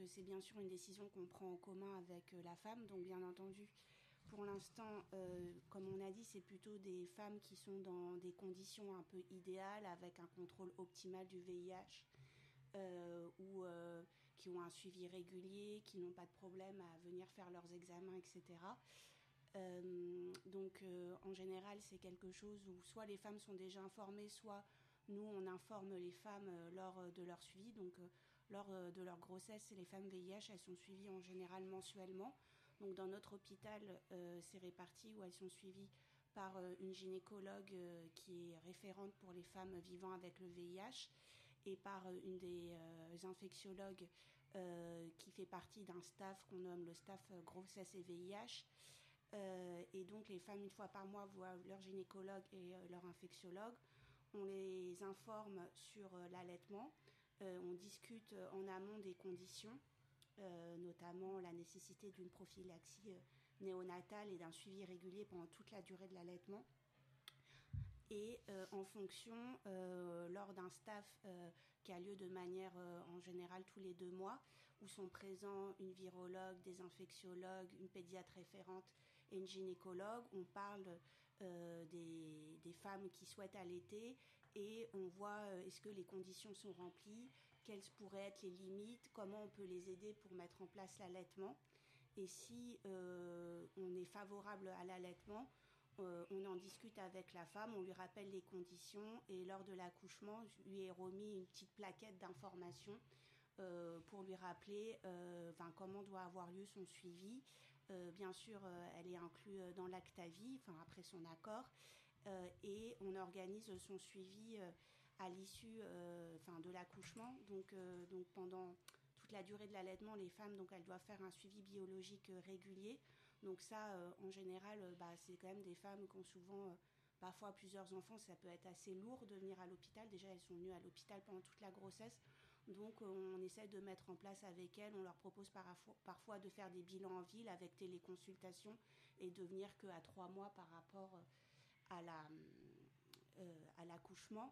c'est bien sûr une décision qu'on prend en commun avec la femme. Donc bien entendu, pour l'instant, comme on a dit, c'est plutôt des femmes qui sont dans des conditions un peu idéales, avec un contrôle optimal du VIH, ou qui ont un suivi régulier, qui n'ont pas de problème à venir faire leurs examens, etc. Donc en général, c'est quelque chose où soit les femmes sont déjà informées, soit nous, on informe les femmes lors de leur suivi. Donc lors de leur grossesse, les femmes VIH, elles sont suivies en général mensuellement. Donc dans notre hôpital, c'est réparti où elles sont suivies par une gynécologue qui est référente pour les femmes vivant avec le VIH et par une des infectiologues qui fait partie d'un staff qu'on nomme le staff grossesse et VIH. Et donc les femmes, une fois par mois, voient leur gynécologue et leur infectiologue. On les informe sur l'allaitement. On discute en amont des conditions, notamment la nécessité d'une prophylaxie néonatale et d'un suivi régulier pendant toute la durée de l'allaitement. Et en fonction, lors d'un staff qui a lieu de manière en général tous les 2 mois, où sont présents une virologue, des infectiologues, une pédiatre référente et une gynécologue, on parle des femmes qui souhaitent allaiter et on voit est-ce que les conditions sont remplies, quelles pourraient être les limites, comment on peut les aider pour mettre en place l'allaitement. Et si on est favorable à l'allaitement, on en discute avec la femme, on lui rappelle les conditions et lors de l'accouchement, je lui ai remis une petite plaquette d'information pour lui rappeler comment doit avoir lieu son suivi. Bien sûr, elle est inclue dans l'Actavie, après son accord, et on organise son suivi à l'issue de l'accouchement. Donc pendant toute la durée de l'allaitement, les femmes, elles doivent faire un suivi biologique régulier. Donc ça, en général, c'est quand même des femmes qui ont souvent parfois plusieurs enfants. Ça peut être assez lourd de venir à l'hôpital. Déjà, elles sont venues à l'hôpital pendant toute la grossesse. Donc on essaie de mettre en place avec elles. On leur propose parfois de faire des bilans en ville avec téléconsultation et de venir qu'à 3 mois par rapport à l'accouchement.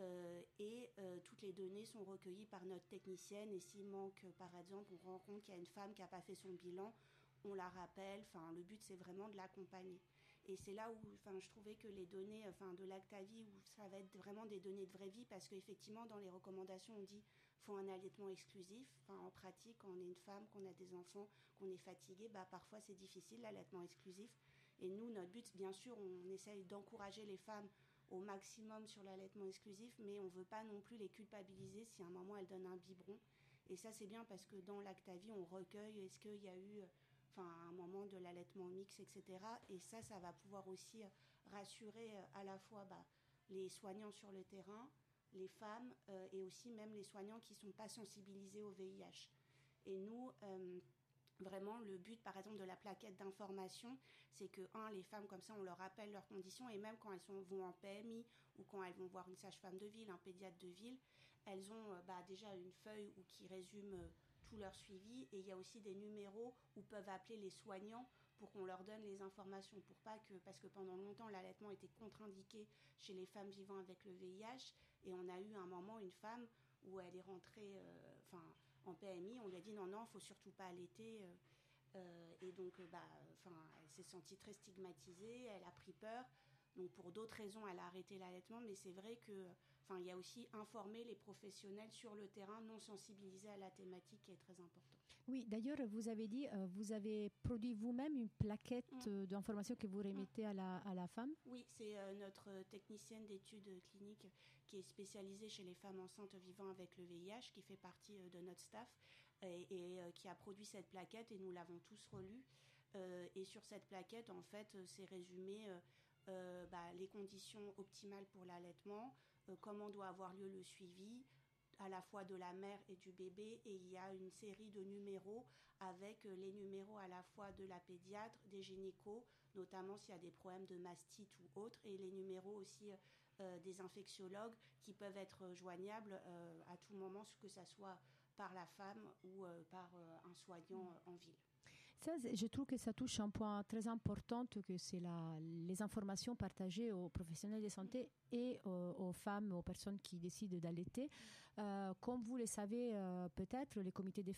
Et toutes les données sont recueillies par notre technicienne. Et s'il manque, par exemple, on rend compte qu'il y a une femme qui n'a pas fait son bilan, on la rappelle. Le but, c'est vraiment de l'accompagner. Et c'est là où je trouvais que les données de l'Actavie, où ça va être vraiment des données de vraie vie, parce qu'effectivement, dans les recommandations, on dit faut un allaitement exclusif. En pratique, quand on est une femme, qu'on a des enfants, qu'on est fatigué, parfois c'est difficile, l'allaitement exclusif. Et nous, notre but, bien sûr, on essaye d'encourager les femmes au maximum sur l'allaitement exclusif, mais on ne veut pas non plus les culpabiliser si à un moment elles donnent un biberon. Et ça, c'est bien parce que dans l'Actavie, on recueille est-ce qu'il y a eu un moment de l'allaitement mixte, etc. Et ça va pouvoir aussi rassurer à la fois les soignants sur le terrain, les femmes et aussi même les soignants qui ne sont pas sensibilisés au VIH. Et nous, vraiment, le but, par exemple, de la plaquette d'information, c'est que, les femmes, comme ça, on leur rappelle leurs conditions, et même quand elles vont en PMI, ou quand elles vont voir une sage-femme de ville, un pédiatre de ville, elles ont déjà une feuille qui résume tout leur suivi, et il y a aussi des numéros où peuvent appeler les soignants pour qu'on leur donne les informations, parce que pendant longtemps, l'allaitement était contre-indiqué chez les femmes vivant avec le VIH, et on a eu un moment une femme où elle est rentrée, en PMI, on lui a dit non, il ne faut surtout pas allaiter. Et donc, elle s'est sentie très stigmatisée, elle a pris peur. Donc, pour d'autres raisons, elle a arrêté l'allaitement. Mais c'est vrai il y a aussi informer les professionnels sur le terrain non sensibilisés à la thématique qui est très important. Oui, d'ailleurs, vous avez dit, vous avez produit vous-même une plaquette d'information que vous remettez à la femme. Oui, c'est notre technicienne d'études cliniques qui est spécialisée chez les femmes enceintes vivant avec le VIH, qui fait partie de notre staff et qui a produit cette plaquette et nous l'avons tous relue. Et sur cette plaquette, en fait, c'est résumé les conditions optimales pour l'allaitement, comment doit avoir lieu le suivi, à la fois de la mère et du bébé, et il y a une série de numéros avec les numéros à la fois de la pédiatre, des gynécos, notamment s'il y a des problèmes de mastite ou autres, et les numéros aussi des infectiologues qui peuvent être joignables à tout moment, que ce soit par la femme ou par un soignant en ville. Ça, je trouve que ça touche un point très important, que c'est les informations partagées aux professionnels de santé et aux femmes, aux personnes qui décident d'allaiter. Comme vous le savez peut-être, les comités